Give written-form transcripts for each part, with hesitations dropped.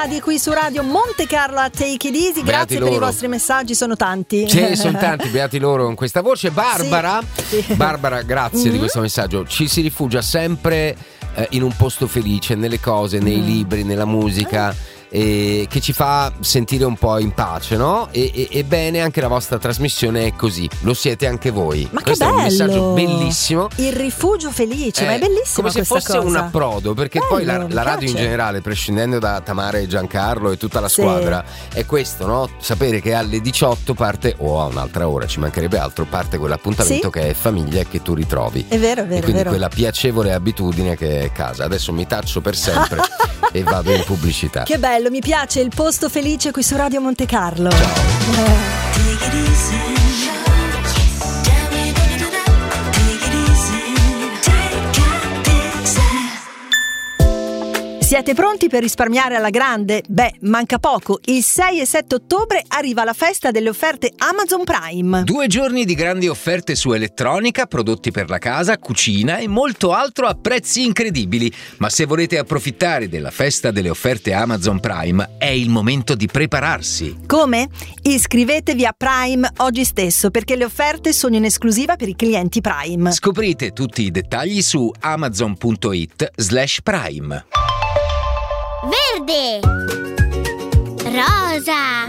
Brady qui su Radio Monte Carlo a Take It Easy. Grazie per i vostri messaggi, sono tanti. Sì, sono tanti, beati loro con questa voce. Barbara, sì. Barbara, grazie di questo messaggio. Ci si rifugia sempre in un posto felice, nelle cose, nei libri, nella musica. Che ci fa sentire un po' in pace, no? E bene, anche la vostra trasmissione è così, lo siete anche voi. Ma questo che bello! È un messaggio bellissimo. Il rifugio felice, ma è bellissimo. Come se fosse un approdo, perché bello, poi la radio in generale, prescindendo da Tamara e Giancarlo e tutta la squadra, è questo, no? Sapere che alle 18 parte, o a un'altra ora, ci mancherebbe altro, parte quell'appuntamento che è famiglia e che tu ritrovi. È vero, è vero. E quindi è vero. quella piacevole abitudine che è casa. Adesso mi taccio per sempre e vado in pubblicità. Che bello, mi piace il posto felice qui su Radio Monte Carlo. Siete pronti per risparmiare alla grande? Beh, manca poco. Il 6 e 7 ottobre arriva la festa delle offerte Amazon Prime. 2 giorni di grandi offerte su elettronica, prodotti per la casa, cucina e molto altro a prezzi incredibili. Ma se volete approfittare della festa delle offerte Amazon Prime, è il momento di prepararsi. Come? Iscrivetevi a Prime oggi stesso, perché le offerte sono in esclusiva per i clienti Prime. Scoprite tutti i dettagli su amazon.it/Prime. Verde, rosa,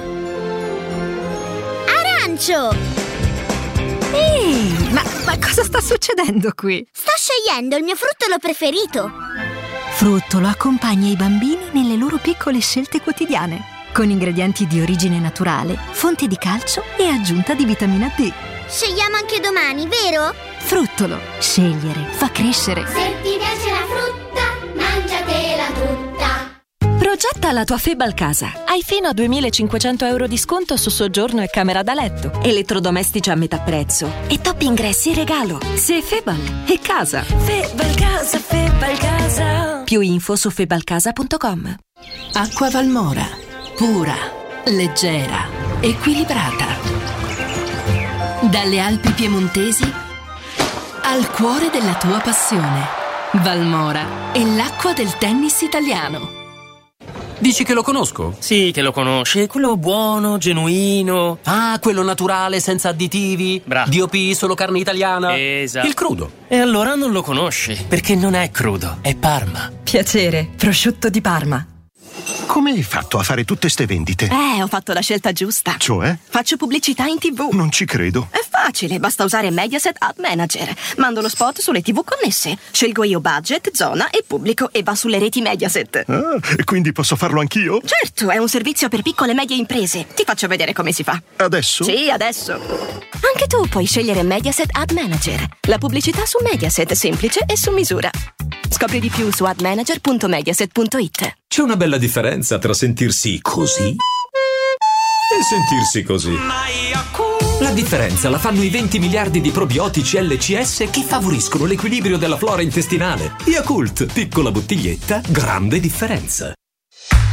arancio. Ehi, ma cosa sta succedendo qui? Sto scegliendo il mio fruttolo preferito. Fruttolo accompagna i bambini nelle loro piccole scelte quotidiane, con ingredienti di origine naturale, fonte di calcio e aggiunta di vitamina D. Scegliamo anche domani, vero? Fruttolo, scegliere fa crescere. Se ti piace la frutta, mangiatela tutta. Progetta la tua Febal casa. Hai fino a 2.500 euro di sconto su soggiorno e camera da letto, elettrodomestici a metà prezzo e top ingressi in regalo. Se Febal è casa. Febal casa, Febal casa. Più info su febalcasa.com. Acqua Valmora, pura, leggera, equilibrata. Dalle Alpi piemontesi al cuore della tua passione. Valmora è l'acqua del tennis italiano. Dici che lo conosco? Sì, che lo conosci, quello buono, genuino. Ah, quello naturale, senza additivi. Bravo. DOP, solo carne italiana. Esatto. Il crudo. E allora non lo conosci, perché non è crudo, è Parma. Piacere, prosciutto di Parma. Come hai fatto a fare tutte ste vendite? Ho fatto la scelta giusta. Cioè? Faccio pubblicità in TV. Non ci credo. È facile, basta usare Mediaset Ad Manager. Mando lo spot sulle TV connesse. Scelgo io budget, zona e pubblico e va sulle reti Mediaset. Ah, e quindi posso farlo anch'io? Certo, è un servizio per piccole e medie imprese. Ti faccio vedere come si fa. Adesso? Sì, adesso. Anche tu puoi scegliere Mediaset Ad Manager. La pubblicità su Mediaset, semplice e su misura. Scopri di più su admanager.mediaset.it. C'è una bella differenza tra sentirsi così e sentirsi così. La differenza la fanno i 20 miliardi di probiotici LCS che favoriscono l'equilibrio della flora intestinale. Yakult, piccola bottiglietta, grande differenza.